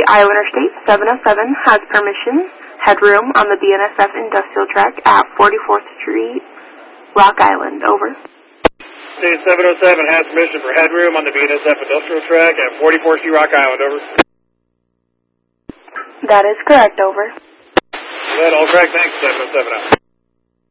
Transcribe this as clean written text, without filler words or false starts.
Iowa Interstate 707 has permission, headroom on the BNSF industrial track at 44th Street, Rock Island. Over. State 707 has permission for headroom on the BNSF industrial track at 44th Street, Rock Island. Over. That is correct. Over. All correct. Thanks, 707 out.